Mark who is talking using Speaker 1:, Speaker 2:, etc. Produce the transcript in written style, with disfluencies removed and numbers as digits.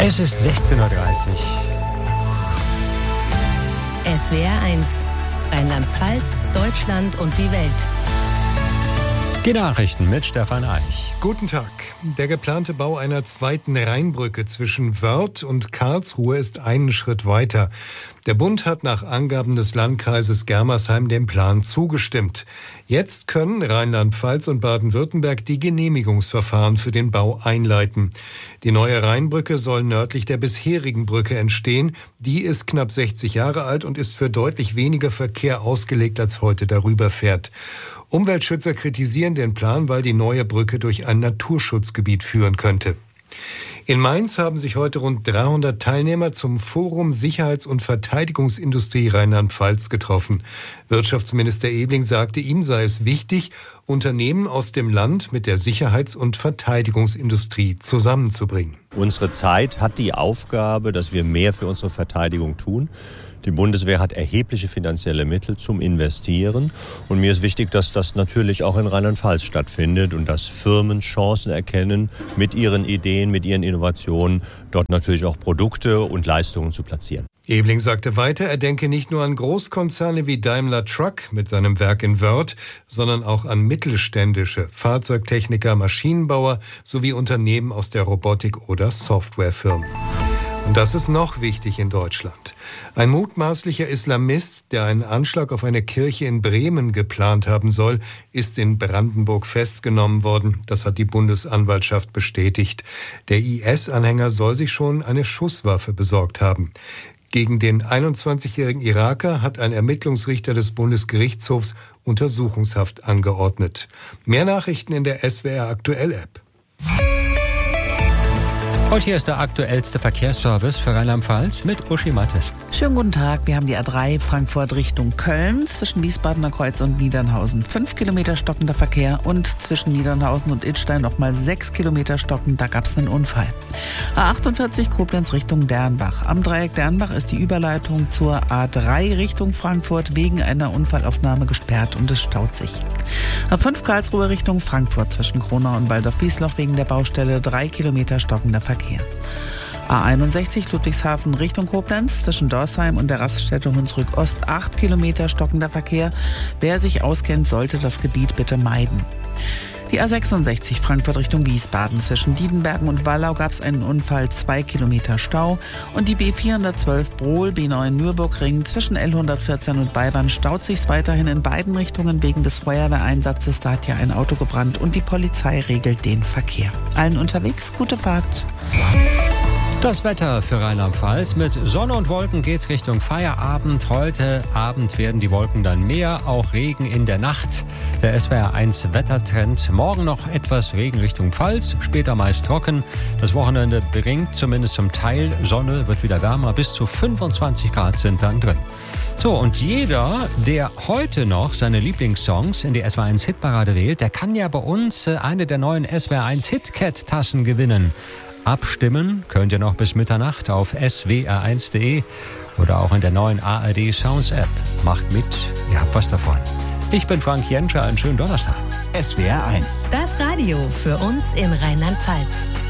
Speaker 1: Es ist 16:30 Uhr.
Speaker 2: SWR 1, Rheinland-Pfalz, Deutschland und die Welt.
Speaker 1: Die Nachrichten mit Stefan Eich.
Speaker 3: Guten Tag. Der geplante Bau einer zweiten Rheinbrücke zwischen Wörth und Karlsruhe ist einen Schritt weiter. Der Bund hat nach Angaben des Landkreises Germersheim dem Plan zugestimmt. Jetzt können Rheinland-Pfalz und Baden-Württemberg die Genehmigungsverfahren für den Bau einleiten. Die neue Rheinbrücke soll nördlich der bisherigen Brücke entstehen. Die ist knapp 60 Jahre alt und ist für deutlich weniger Verkehr ausgelegt, als heute darüber fährt. Umweltschützer kritisieren den Plan, weil die neue Brücke durch ein Naturschutzgebiet führen könnte. In Mainz haben sich heute rund 300 Teilnehmer zum Forum Sicherheits- und Verteidigungsindustrie Rheinland-Pfalz getroffen. Wirtschaftsminister Ebling sagte, ihm sei es wichtig, Unternehmen aus dem Land mit der Sicherheits- und Verteidigungsindustrie zusammenzubringen.
Speaker 4: Unsere Zeit hat die Aufgabe, dass wir mehr für unsere Verteidigung tun. Die Bundeswehr hat erhebliche finanzielle Mittel zum Investieren. Und mir ist wichtig, dass das natürlich auch in Rheinland-Pfalz stattfindet und dass Firmen Chancen erkennen, mit ihren Ideen, mit ihren Innovationen dort natürlich auch Produkte und Leistungen zu platzieren.
Speaker 3: Ebling sagte weiter, er denke nicht nur an Großkonzerne wie Daimler Truck mit seinem Werk in Wörth, sondern auch an mittelständische Fahrzeugtechniker, Maschinenbauer sowie Unternehmen aus der Robotik- oder Softwarefirmen. Und das ist noch wichtig in Deutschland. Ein mutmaßlicher Islamist, der einen Anschlag auf eine Kirche in Bremen geplant haben soll, ist in Brandenburg festgenommen worden. Das hat die Bundesanwaltschaft bestätigt. Der IS-Anhänger soll sich schon eine Schusswaffe besorgt haben. Gegen den 21-jährigen Iraker hat ein Ermittlungsrichter des Bundesgerichtshofs Untersuchungshaft angeordnet. Mehr Nachrichten in der SWR Aktuell-App.
Speaker 1: Und hier ist der aktuellste Verkehrsservice für Rheinland-Pfalz mit Uschi Mattes.
Speaker 5: Schönen guten Tag. Wir haben die A3 Frankfurt Richtung Köln zwischen Wiesbadener Kreuz und Niedernhausen. 5 Kilometer stockender Verkehr und zwischen Niedernhausen und Idstein nochmal 6 Kilometer stockend. Da gab es einen Unfall. A48 Koblenz Richtung Dernbach. Am Dreieck Dernbach ist die Überleitung zur A3 Richtung Frankfurt wegen einer Unfallaufnahme gesperrt und es staut sich. A5 Karlsruhe Richtung Frankfurt zwischen Kronau und Waldorf-Wiesloch wegen der Baustelle 3 Kilometer stockender Verkehr. A61 Ludwigshafen Richtung Koblenz zwischen Dorsheim und der Raststätte Hunsrück Ost 8 Kilometer stockender Verkehr. Wer sich auskennt, sollte das Gebiet bitte meiden. Die A66 Frankfurt Richtung Wiesbaden zwischen Diedenbergen und Wallau gab es einen Unfall, 2 Kilometer Stau. Und die B412 Brohl B9 Nürburgring zwischen L114 und Weibern staut sich weiterhin in beiden Richtungen wegen des Feuerwehreinsatzes. Da hat ja ein Auto gebrannt und die Polizei regelt den Verkehr. Allen unterwegs gute Fahrt.
Speaker 1: Das Wetter für Rheinland-Pfalz. Mit Sonne und Wolken geht's Richtung Feierabend. Heute Abend werden die Wolken dann mehr, auch Regen in der Nacht. Der SWR 1 Wettertrend. Morgen noch etwas Regen Richtung Pfalz, später meist trocken. Das Wochenende bringt zumindest zum Teil Sonne, wird wieder wärmer. Bis zu 25 Grad sind dann drin. So, und jeder, der heute noch seine Lieblingssongs in die SWR 1 Hitparade wählt, der kann ja bei uns eine der neuen SWR 1 Hitcat-Tassen gewinnen. Abstimmen könnt ihr noch bis Mitternacht auf swr1.de oder auch in der neuen ARD Sounds App. Macht mit, ihr habt was davon. Ich bin Frank Jenscher, einen schönen Donnerstag.
Speaker 6: SWR 1.
Speaker 2: Das Radio für uns in Rheinland-Pfalz.